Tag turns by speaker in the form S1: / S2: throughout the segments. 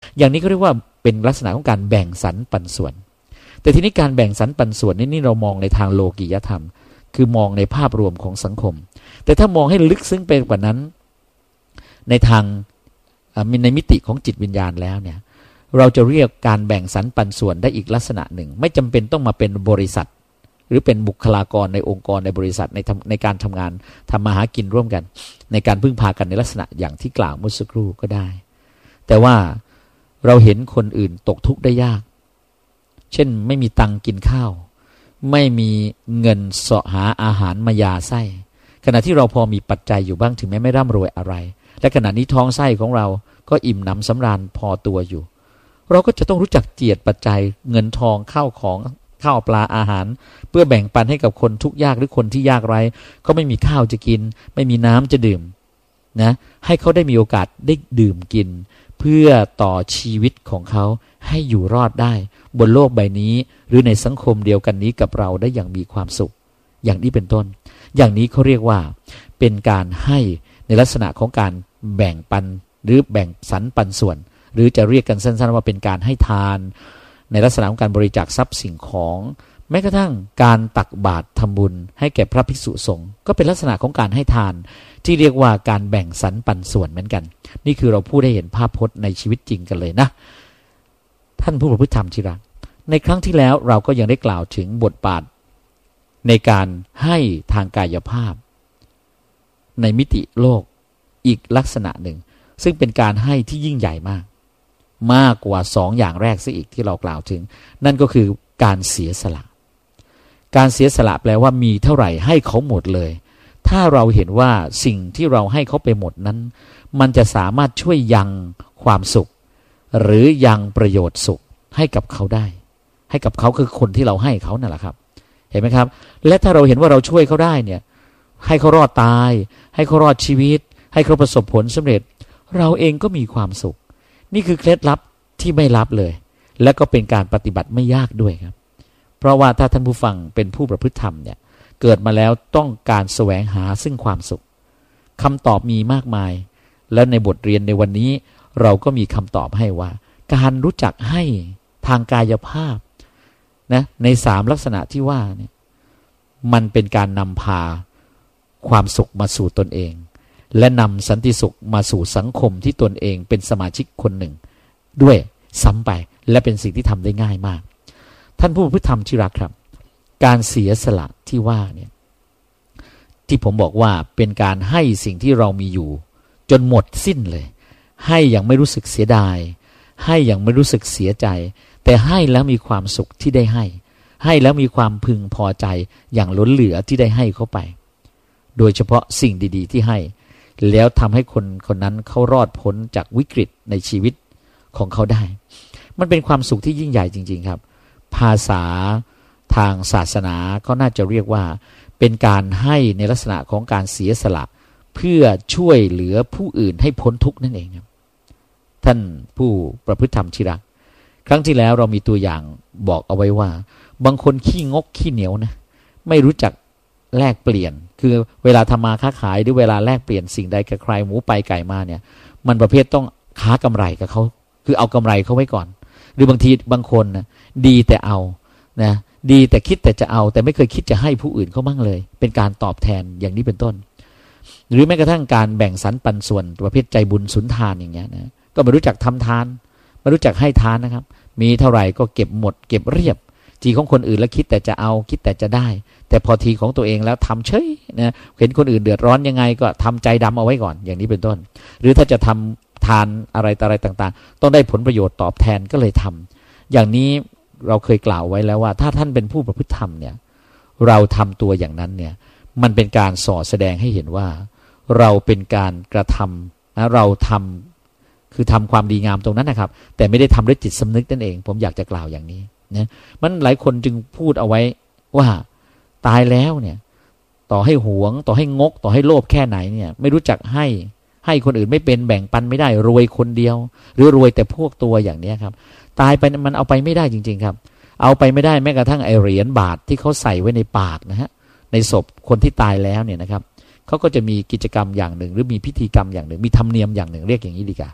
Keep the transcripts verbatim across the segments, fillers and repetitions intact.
S1: อย่างนี้ก็เรียกว่าเป็นลักษณะของการแบ่งสรรปันส่วนแต่ทีนี้การแบ่งสรรปันส่วนนี่นี่เรามองในทางโลกียธรรมคือมองในภาพรวมของสังคมแต่ถ้ามองให้ลึกซึ้งไปกว่านั้นในทางในมิติของจิตวิญญาณแล้วเนี่ยเราจะเรียกการแบ่งสรรปันส่วนได้อีกลักษณะหนึ่งไม่จำเป็นต้องมาเป็นบริษัทหรือเป็นบุคลากรในองค์กรในบริษัทในในการทำงานทำมาหากินร่วมกันในการพึ่งพากันในลักษณะอย่างที่กล่าวเมื่อสักครู่ก็ได้แต่ว่าเราเห็นคนอื่นตกทุกข์ได้ยากเช่นไม่มีตังกินข้าวไม่มีเงินเสาะหาอาหารมายาไส้ขณะที่เราพอมีปัจจัยอยู่บ้างถึงแม้ไม่ร่ำรวยอะไรและขณะนี้ท้องไส้ของเราก็อิ่มหนำสำราญพอตัวอยู่เราก็จะต้องรู้จักเจียดปัจจัยเงินทองข้าวของข้าวปลาอาหารเพื่อแบ่งปันให้กับคนทุกข์ยากหรือคนที่ยากไร้เขาไม่มีข้าวจะกินไม่มีน้ำจะดื่มนะให้เขาได้มีโอกาสได้ดื่มกินเพื่อต่อชีวิตของเขาให้อยู่รอดได้บนโลกใบนี้หรือในสังคมเดียวกันนี้กับเราได้อย่างมีความสุขอย่างนี้เป็นต้นอย่างนี้เขาเรียกว่าเป็นการให้ในลักษณะของการแบ่งปันหรือแบ่งสรรปันส่วนหรือจะเรียกกันสั้นๆว่าเป็นการให้ทานในลักษณะของการบริจาคทรัพย์สิ่งของแม้กระทั่งการตักบาตรทำบุญให้แก่พระภิกษุสงฆ์ก็เป็นลักษณะของการให้ทานที่เรียกว่าการแบ่งสรรปันส่วนเหมือนกันนี่คือเราพูดได้เห็นภาพพจน์ในชีวิตจริงกันเลยนะท่านผู้ประพฤติธรรมที่รักในครั้งที่แล้วเราก็ยังได้กล่าวถึงบทบาทในการให้ทางกายภาพในมิติโลกอีกลักษณะหนึ่งซึ่งเป็นการให้ที่ยิ่งใหญ่มากมากกว่าสองอย่างแรกซะอีกที่เรากล่าวถึงนั่นก็คือการเสียสละการเสียสละแปลว่ามีเท่าไหร่ให้เขาหมดเลยถ้าเราเห็นว่าสิ่งที่เราให้เขาไปหมดนั้นมันจะสามารถช่วยยังความสุขหรือยังประโยชน์สุขให้กับเขาได้ให้กับเขาคือคนที่เราให้เขานั่นแหละครับเห็นไหมครับและถ้าเราเห็นว่าเราช่วยเขาได้เนี่ยให้เขารอดตายให้เขารอดชีวิตให้เขาประสบผลสำเร็จเราเองก็มีความสุขนี่คือเคล็ดลับที่ไม่ลับเลยและก็เป็นการปฏิบัติไม่ยากด้วยครับเพราะว่าถ้าท่านผู้ฟังเป็นผู้ประพฤติธรรมเนี่ยเกิดมาแล้วต้องการแสวงหาซึ่งความสุขคำตอบมีมากมายและในบทเรียนในวันนี้เราก็มีคำตอบให้ว่าการรู้จักให้ทางกายภาพนะในสามลักษณะที่ว่าเนี่ยมันเป็นการนำพาความสุขมาสู่ตนเองและนำสันติสุขมาสู่สังคมที่ตนเองเป็นสมาชิกคนหนึ่งด้วยซ้ำไปและเป็นสิ่งที่ทำได้ง่ายมากท่านผู้ประพฤติธรรมที่รักครับการเสียสละที่ว่าเนี่ยที่ผมบอกว่าเป็นการให้สิ่งที่เรามีอยู่จนหมดสิ้นเลยให้อย่างไม่รู้สึกเสียดายให้อย่างไม่รู้สึกเสียใจแต่ให้แล้วมีความสุขที่ได้ให้ให้แล้วมีความพึงพอใจอย่างล้นเหลือที่ได้ให้เข้าไปโดยเฉพาะสิ่งดีๆที่ให้แล้วทำให้คนคนนั้นเขารอดพ้นจากวิกฤตในชีวิตของเขาได้มันเป็นความสุขที่ยิ่งใหญ่จริงๆครับภาษาทางศาสนาก็น่าจะเรียกว่าเป็นการให้ในลักษณะของการเสียสละเพื่อช่วยเหลือผู้อื่นให้พ้นทุกข์นั่นเองครับท่านผู้ประพฤติธรรมที่รักครั้งที่แล้วเรามีตัวอย่างบอกเอาไว้ว่าบางคนขี้งกขี้เหนียวนะไม่รู้จักแลกเปลี่ยนคือเวลาทำมาค้าขายหรือเวลาแลกเปลี่ยนสิ่งใดกับใครหมูไปไก่มาเนี่ยมันประเภทต้องค้ากำไรกับเขาคือเอากำไรเขาไว้ก่อนหรือบางทีบางคนนะดีแต่เอานะดีแต่คิดแต่จะเอาแต่ไม่เคยคิดจะให้ผู้อื่นเขาบ้างเลยเป็นการตอบแทนอย่างนี้เป็นต้นหรือแม้กระทั่งการแบ่งสรรปันส่วนประเภทใจบุญสุนทานอย่างเงี้ยนะก็ไม่รู้จักทำทานไม่รู้จักให้ทานนะครับมีเท่าไหร่ก็เก็บหมดเก็บเรียบทีของคนอื่นแล้วคิดแต่จะเอาคิดแต่จะได้แต่พอทีของตัวเองแล้วทำเฉยนะเห็นคนอื่นเดือดร้อนยังไงก็ทำใจดำเอาไว้ก่อนอย่างนี้เป็นต้นหรือถ้าจะทำทานอะไรต่ออะไรต่างๆต้องได้ผลประโยชน์ตอบแทนก็เลยทำอย่างนี้เราเคยกล่าวไว้แล้วว่าถ้าท่านเป็นผู้ประพฤติธรรมเนี่ยเราทำตัวอย่างนั้นเนี่ยมันเป็นการส่อแสดงให้เห็นว่าเราเป็นการกระทำนะเราทำคือทำความดีงามตรงนั้นนะครับแต่ไม่ได้ทำด้วยจิตสำนึกนั่นเองผมอยากจะกล่าวอย่างนี้นะมันหลายคนจึงพูดเอาไว้ว่าตายแล้วเนี่ยต่อให้หวงต่อให้งกต่อให้โลภแค่ไหนเนี่ยไม่รู้จักให้ให้คนอื่นไม่เป็นแบ่งปันไม่ได้รวยคนเดียวหรือรวยแต่พวกตัวอย่างนี้ครับตายไปมันเอาไปไม่ได้จริงๆครับเอาไปไม่ได้แม้กระทั่งไอเหรียญบาทที่เขาใส่ไว้ในปากนะฮะในศพคนที่ตายแล้วเนี่ยนะครับเขาก็จะมีกิจกรรมอย่างหนึ่งหรือมีพิธีกรรมอย่างหนึ่งมีธรรมเนียมอย่างหนึ่งเรียกอย่างนี้ดีกว่า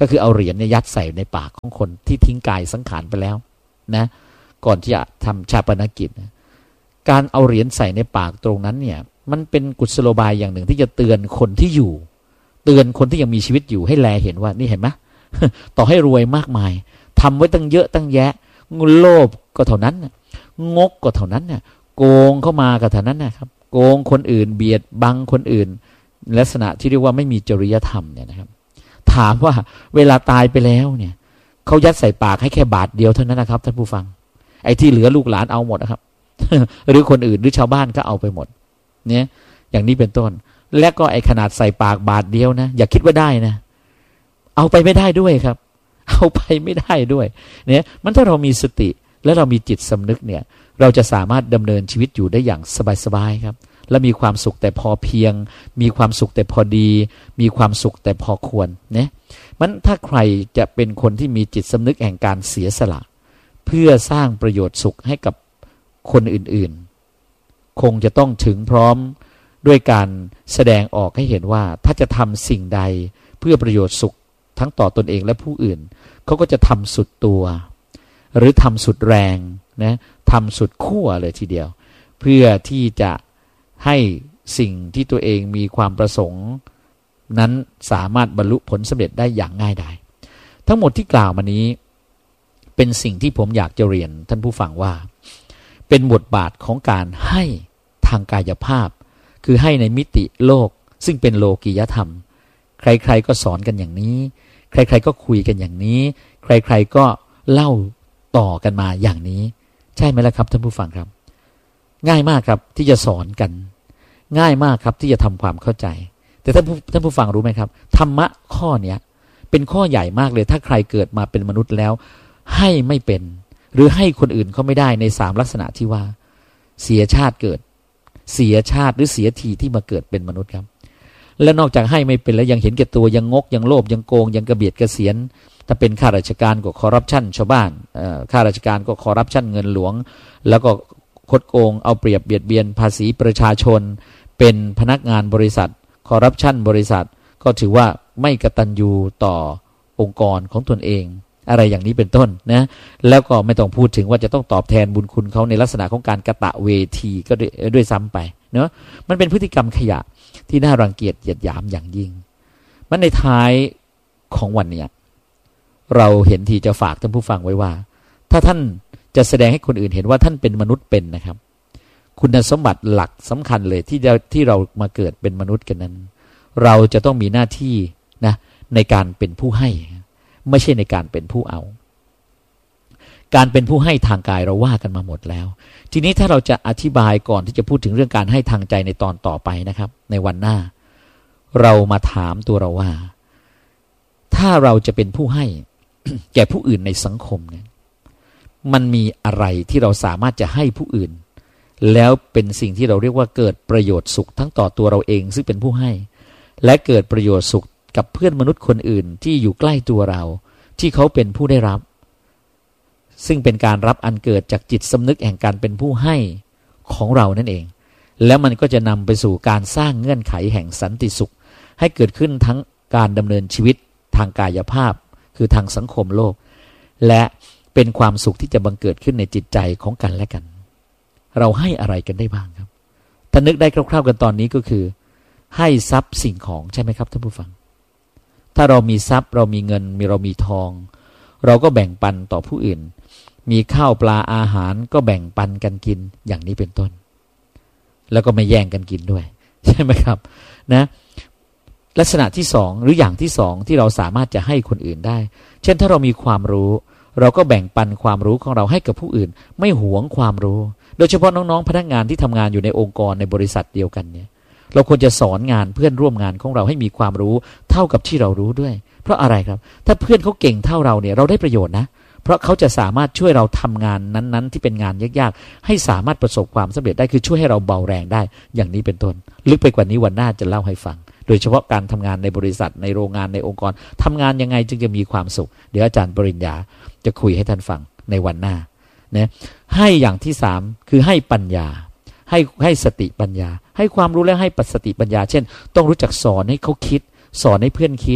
S1: ก็คือเอาเหรียญเนี่ยยัดใส่ในปากของคนที่ทิ้งกายสังขารไปแล้วนะก่อนที่จะทำชาปนกิจนะการเอาเหรียญใส่ในปากตรงนั้นเนี่ยมันเป็นกุศโลบายอย่างหนึ่งที่จะเตือนคนที่อยู่เตือนคนที่ยังมีชีวิตอยู่ให้แลเห็นว่านี่เห็นไหม ต่อให้รวยมากมายทำไว้ตั้งเยอะตั้งแยะโลภก็เท่านั้นงกก็เท่านั้นเนี่ยโกงเข้ามาก็เท่านั้นนะครับโกงคนอื่นเบียดบังคนอื่นลักษณะที่เรียกว่าไม่มีจริยธรรมเนี่ยนะครับถามว่าเวลาตายไปแล้วเนี่ยเขายัดใส่ปากให้แค่บาทเดียวเท่านั้นนะครับท่านผู้ฟังไอ้ที่เหลือลูกหลานเอาหมดนะครับ หรือคนอื่นหรือชาวบ้านก็เอาไปหมดเนี่ยอย่างนี้เป็นต้นและก็ไอ้ขนาดใส่ปากบาทเดียวนะอย่าคิดว่าได้นะเอาไปไม่ได้ด้วยครับเอาไปไม่ได้ด้วยเนี่ยมันถ้าเรามีสติและเรามีจิตสำนึกเนี่ยเราจะสามารถดำเนินชีวิตอยู่ได้อย่างสบายๆครับและมีความสุขแต่พอเพียงมีความสุขแต่พอดีมีความสุขแต่พอควรเนี่ยมันถ้าใครจะเป็นคนที่มีจิตสำนึกแห่งการเสียสละเพื่อสร้างประโยชน์สุขให้กับคนอื่นๆคงจะต้องถึงพร้อมด้วยการแสดงออกให้เห็นว่าถ้าจะทำสิ่งใดเพื่อประโยชน์สุขทั้งต่อตนเองและผู้อื่นเขาก็จะทำสุดตัวหรือทำสุดแรงนะทำสุดขั้วเลยทีเดียวเพื่อที่จะให้สิ่งที่ตัวเองมีความประสงค์นั้นสามารถบรรลุผลสำเร็จได้อย่างง่ายดายทั้งหมดที่กล่าวมานี้เป็นสิ่งที่ผมอยากจะเรียนท่านผู้ฟังว่าเป็นบทบาทของการให้ทางกายภาพคือให้ในมิติโลกซึ่งเป็นโลกียธรรมใครๆก็สอนกันอย่างนี้ใครๆก็คุยกันอย่างนี้ใครๆก็เล่าต่อกันมาอย่างนี้ใช่ไหมล่ะครับท่านผู้ฟังครับง่ายมากครับที่จะสอนกันง่ายมากครับที่จะทำความเข้าใจแต่ท่านผู้ท่านผู้ฟังรู้ไหมครับธรรมะข้อเนี้ยเป็นข้อใหญ่มากเลยถ้าใครเกิดมาเป็นมนุษย์แล้วให้ไม่เป็นหรือให้คนอื่นเขาไม่ได้ในสามลักษณะที่ว่าเสียชาติเกิดเสียชาติหรือเสียทีที่มาเกิดเป็นมนุษย์ครับและนอกจากให้ไม่เป็นแล้วยังเห็นแก่ตัวยังงกยังโลภยังโกงยังกระเบียดกระเสียนถ้าเป็นข้าราชการก็คอร์รัปชันชาวบ้านข้าราชการก็คอร์รัปชันเงินหลวงแล้วก็คดโกงเอาเปรียบเบียดเบียนภาษีประชาชนเป็นพนักงานบริษัทคอร์รัปชันบริษัทก็ถือว่าไม่กตัญญูต่อองค์กรของตนเองอะไรอย่างนี้เป็นต้นนะแล้วก็ไม่ต้องพูดถึงว่าจะต้องตอบแทนบุญคุณเขาในลักษณะของการกระตะเวทีก็ด้วยด้วยซ้ำไปเนาะมันเป็นพฤติกรรมขยะที่น่ารังเกียจเหยียดหยามอย่างยิ่งมันในท้ายของวันนี้เราเห็นทีจะฝากท่านผู้ฟังไว้ว่าถ้าท่านจะแสดงให้คนอื่นเห็นว่าท่านเป็นมนุษย์เป็นนะครับคุณสมบัติหลักสำคัญเลยที่จะที่เรามาเกิดเป็นมนุษย์กันนั้นเราจะต้องมีหน้าที่นะในการเป็นผู้ให้ไม่ใช่ในการเป็นผู้เอาการเป็นผู้ให้ทางกายเราว่ากันมาหมดแล้วทีนี้ถ้าเราจะอธิบายก่อนที่จะพูดถึงเรื่องการให้ทางใจในตอนต่อไปนะครับในวันหน้าเรามาถามตัวเราว่าถ้าเราจะเป็นผู้ให้ แก่ผู้อื่นในสังคมเนี่ยมันมีอะไรที่เราสามารถจะให้ผู้อื่นแล้วเป็นสิ่งที่เราเรียกว่าเกิดประโยชน์สุขทั้งต่อตัวเราเองซึ่งเป็นผู้ให้และเกิดประโยชน์สุขกับเพื่อนมนุษย์คนอื่นที่อยู่ใกล้ตัวเราที่เขาเป็นผู้ได้รับซึ่งเป็นการรับอันเกิดจากจิตสำนึกแห่งการเป็นผู้ให้ของเรานั่นเองแล้วมันก็จะนำไปสู่การสร้างเงื่อนไขแห่งสันติสุขให้เกิดขึ้นทั้งการดำเนินชีวิตทางกายภาพคือทางสังคมโลกและเป็นความสุขที่จะบังเกิดขึ้นในจิตใจของกันและกันเราให้อะไรกันได้บ้างครับถ้านึกได้คร่าวๆกันตอนนี้ก็คือให้ทรัพย์สิ่งของใช่ไหมครับท่านผู้ฟังถ้าเรามีทรัพย์เรามีเงินมีเรามีทองเราก็แบ่งปันต่อผู้อื่นมีข้าวปลาอาหารก็แบ่งปันกันกินอย่างนี้เป็นต้นแล้วก็ไม่แย่งกันกินด้วยใช่ไหมครับนะลักษณะที่สองหรืออย่างที่สองที่เราสามารถจะให้คนอื่นได้เช่นถ้าเรามีความรู้เราก็แบ่งปันความรู้ของเราให้กับผู้อื่นไม่หวงความรู้โดยเฉพาะน้องๆพนักงานที่ทำงานอยู่ในองค์กรในบริษัทเดียวกันเนี่ยเราควรจะสอนงานเพื่อนร่วมงานของเราให้มีความรู้เท่ากับที่เรารู้ด้วยเพราะอะไรครับถ้าเพื่อนเขาเก่งเท่าเราเนี่ยเราได้ประโยชน์นะเพราะเขาจะสามารถช่วยเราทำงานนั้นๆที่เป็นงานยากๆให้สามารถประสบความสำเร็จได้คือช่วยให้เราเบาแรงได้อย่างนี้เป็นต้นลึกไปกว่านี้วันหน้าจะเล่าให้ฟังโดยเฉพาะการทำงานในบริษัทในโรงงานในองค์กรทำงานยังไงจึงจะมีความสุขเดี๋ยวอาจารย์ปริญญาจะคุยให้ท่านฟังในวันหน้านะให้อย่างที่สามคือให้ปัญญาให้ให้สติปัญญาให้ความรู้และให้ปัสสติปัญญาเช่นต้องรู้จักสอนให้เขาคิดสอนให้เพื่อนคิด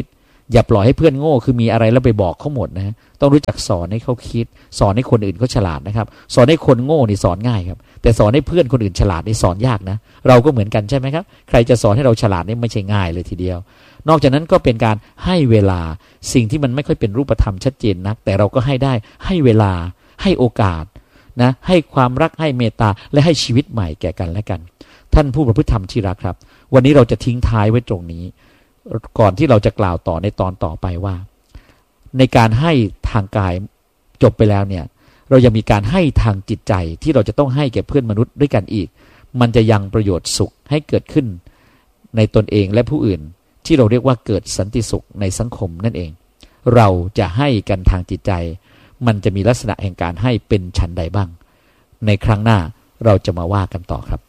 S1: อย่าปล่อยให้เพื่อนโง่คือมีอะไรแล้วไปบอกเขาหมดนะต้องรู้จักสอนให้เขาคิดสอนให้คนอื่นเขาฉลาดนะครับสอนให้คนโง่นี่สอนง่ายครับแต่สอนให้เพื่อนคนอื่นฉลาดนี่สอนยากนะเราก็เหมือนกันใช่ไหมครับใครจะสอนให้เราฉลาดนี่ไม่ใช่ง่ายเลยทีเดียวนอกจากนั้นก็เป็นการให้เวลาสิ่งที่มันไม่ค่อยเป็นรูปธรรมชัดเจนนักแต่เราก็ให้ได้ให้เวลาให้โอกาสนะให้ความรักให้เมตตาและให้ชีวิตใหม่แก่กันและกันท่านผู้ประพฤติธรรมที่รักครับวันนี้เราจะทิ้งท้ายไว้ตรงนี้ก่อนที่เราจะกล่าวต่อในตอนต่อไปว่าในการให้ทางกายจบไปแล้วเนี่ยเรายังมีการให้ทางจิตใจที่เราจะต้องให้แก่เพื่อนมนุษย์ด้วยกันอีกมันจะยังประโยชน์สุขให้เกิดขึ้นในตนเองและผู้อื่นที่เราเรียกว่าเกิดสันติสุขในสังคมนั่นเองเราจะให้กันทางจิตใจมันจะมีลักษณะแห่งการให้เป็นชั้นใดบ้างในครั้งหน้าเราจะมาว่ากันต่อครับ